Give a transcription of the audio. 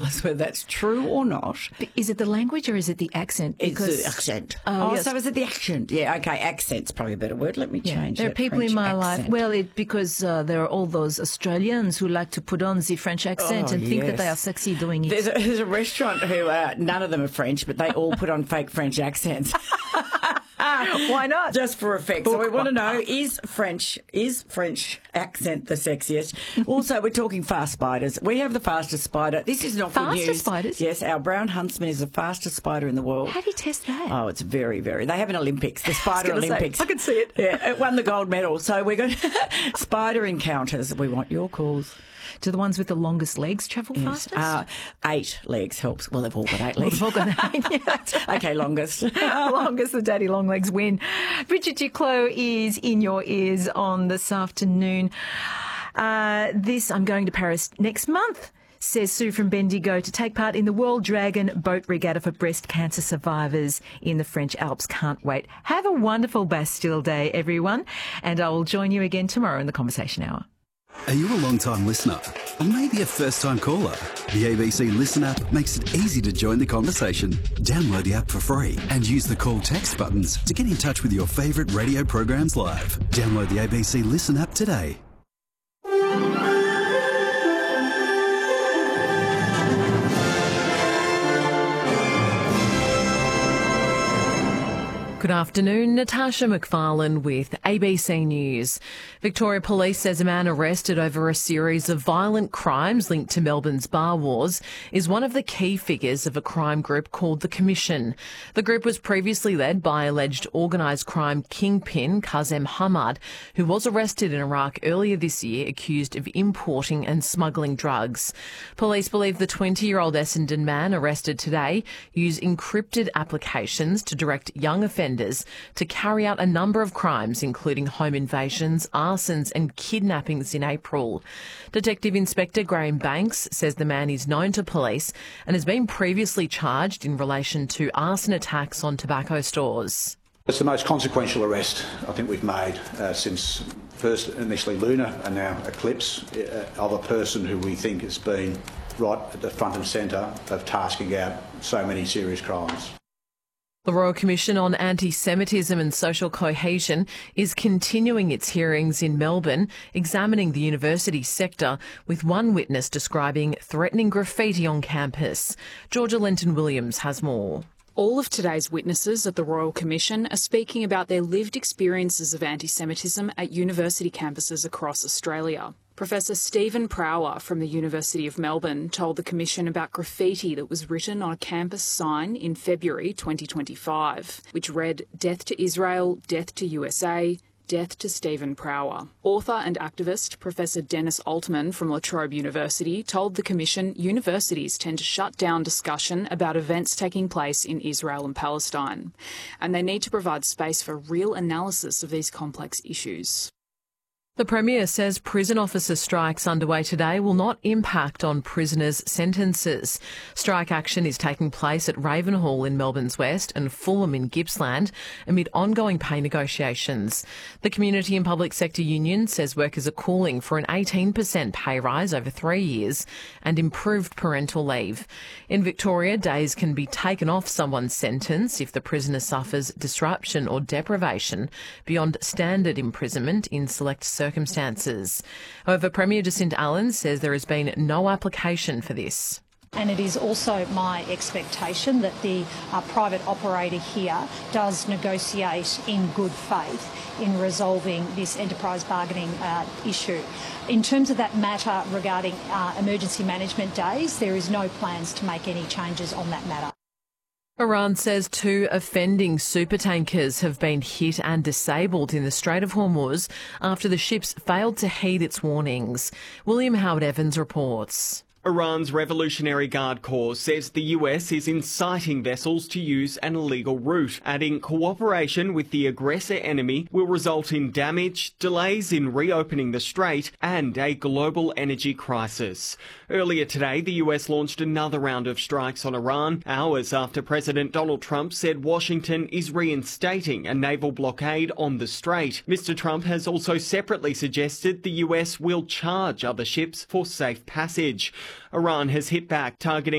us whether that's true or not. Is it the language or is it the accent? Because it's the accent. Yes. So is it the accent? Yeah, okay, accent's probably a better word. Let me change There are that people French in my accent. life, because there are all those Australians who like to put on the French accent and think that they are sexy doing it. There's a restaurant who, none of them are French, but they all put on fake French accents. Why not? Just for effect. So we want to know, is French accent the sexiest? Also, we're talking fast spiders. We have the fastest spider. This is not good news. Fastest spiders? Yes, our brown huntsman is the fastest spider in the world. How do you test that? Oh, it's very, very. They have an Olympics, the Spider Olympics. I can see it. Yeah, it won the gold medal. So we're going spider encounters. We want your calls. Do the ones with the longest legs travel fastest? 8 legs helps. Well, they've all got 8 legs. They've all got 8, yeah. Okay, longest. Longest, the daddy long legs win. Bridget Duclos is in your ears on this afternoon. I'm going to Paris next month, says Sue from Bendigo, to take part in the World Dragon Boat Regatta for breast cancer survivors in the French Alps. Can't wait. Have a wonderful Bastille Day, everyone. And I will join you again tomorrow in the Conversation Hour. Are you a long-time listener? Or maybe a first-time caller? The ABC Listen app makes it easy to join the conversation. Download the app for free and use the call text buttons to get in touch with your favourite radio programs live. Download the ABC Listen app today. Good afternoon, Natasha McFarlane with ABC News. Victoria Police says a man arrested over a series of violent crimes linked to Melbourne's bar wars is one of the key figures of a crime group called The Commission. The group was previously led by alleged organised crime kingpin Kazem Hamad, who was arrested in Iraq earlier this year accused of importing and smuggling drugs. Police believe the 20-year-old Essendon man arrested today used encrypted applications to direct young offenders to carry out a number of crimes, including home invasions, arsons and kidnappings in April. Detective Inspector Graham Banks says the man is known to police and has been previously charged in relation to arson attacks on tobacco stores. It's the most consequential arrest I think we've made since first initially Luna and now Eclipse, of a person who we think has been right at the front and centre of tasking out so many serious crimes. The Royal Commission on Anti-Semitism and Social Cohesion is continuing its hearings in Melbourne, examining the university sector, with one witness describing threatening graffiti on campus. Georgia Lenton-Williams has more. All of today's witnesses at the Royal Commission are speaking about their lived experiences of anti-Semitism at university campuses across Australia. Professor Stephen Prower from the University of Melbourne told the Commission about graffiti that was written on a campus sign in February 2025, which read, "Death to Israel, death to USA, death to Stephen Prower." Author and activist Professor Dennis Altman from La Trobe University told the Commission universities tend to shut down discussion about events taking place in Israel and Palestine, and they need to provide space for real analysis of these complex issues. The Premier says prison officer strikes underway today will not impact on prisoners' sentences. Strike action is taking place at Ravenhall in Melbourne's West and Fulham in Gippsland amid ongoing pay negotiations. The Community and Public Sector Union says workers are calling for an 18% pay rise over 3 years and improved parental leave. In Victoria, days can be taken off someone's sentence if the prisoner suffers disruption or deprivation beyond standard imprisonment in select circumstances. However, Premier Jacinta Allen says there has been no application for this. And it is also my expectation that the private operator here does negotiate in good faith in resolving this enterprise bargaining issue. In terms of that matter regarding emergency management days, there is no plans to make any changes on that matter. Iran says 2 offending supertankers have been hit and disabled in the Strait of Hormuz after the ships failed to heed its warnings. William Howard Evans reports. Iran's Revolutionary Guard Corps says the US is inciting vessels to use an illegal route, adding cooperation with the aggressor enemy will result in damage, delays in reopening the strait and a global energy crisis. Earlier today, the US launched another round of strikes on Iran, hours after President Donald Trump said Washington is reinstating a naval blockade on the strait. Mr. Trump has also separately suggested the US will charge other ships for safe passage. Iran has hit back, targeting